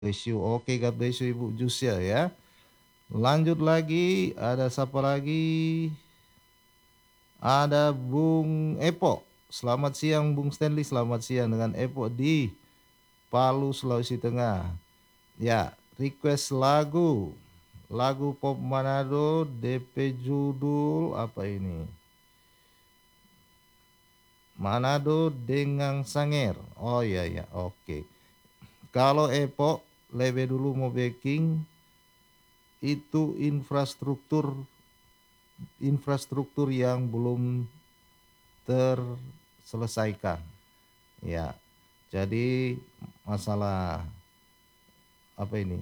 Bless you. Oke, God bless you Ibu Jusia ya. Lanjut lagi, ada siapa lagi? Ada Bung Epo. Selamat siang Bung Stanley, selamat siang dengan Epo di Palu, Sulawesi Tengah. Ya, request lagu. Lagu pop Manado, DP judul apa ini? Manado dengan Sanger. Oh iya ya, oke. Kalau Epo lebih dulu mau backing itu infrastruktur yang belum terselesaikan. Ya, jadi masalah apa ini?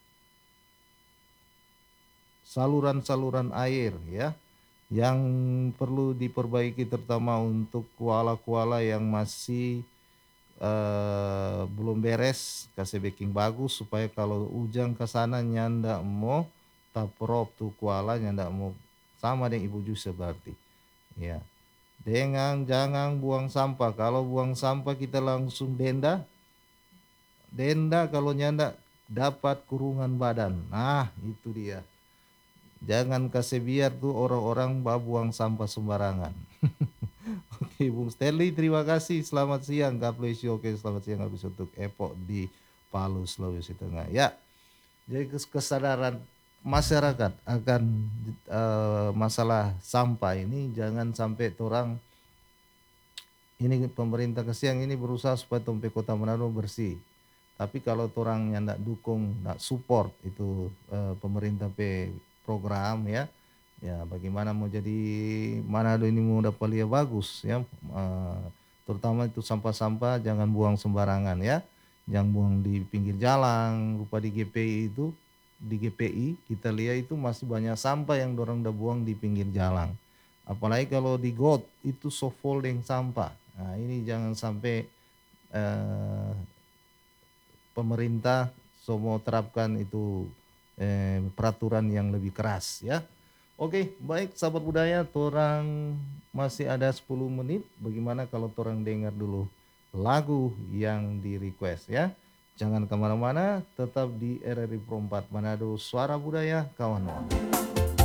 Saluran-saluran air ya yang perlu diperbaiki terutama untuk kuala-kuala yang masih belum beres, kasih backing bagus supaya kalau ujang ke sana nyanda mau taprop tuh kuala nyanda mau sama dengan ibu Juse berarti ya. Dengan jangan buang sampah. Kalau buang sampah kita langsung denda. Denda kalau nyanda dapat kurungan badan. Nah, itu dia. Jangan kasih biar tuh orang-orang buang sampah sembarangan. Oke, Bung Stanley, terima kasih. Selamat siang. God bless you. Oke, selamat siang habis untuk Epok di Palu, Sulawesi Tengah. Ya, jadi kesadaran masyarakat akan masalah sampah ini jangan sampai orang ini pemerintah kesiang ini berusaha supaya Tompe Kota Manado bersih. Tapi kalau orang yang tidak dukung, tidak support itu pemerintah program ya, ya bagaimana mau jadi Manado ini mau dapat lihat bagus ya, terutama itu sampah-sampah jangan buang sembarangan ya, jangan buang di pinggir jalan, rupa di GPI itu, di GPI kita lihat itu masih banyak sampah yang dorong udah buang di pinggir jalan. Apalagi kalau di got itu so folding sampah. Nah, ini jangan sampai eh, pemerintah semua terapkan itu peraturan yang lebih keras ya. Oke, baik sahabat budaya, orang masih ada 10 menit. Bagaimana kalau orang dengar dulu lagu yang di request ya. Jangan kemana-mana, tetap di RRI Pro 4 Manado Suara Budaya kawan.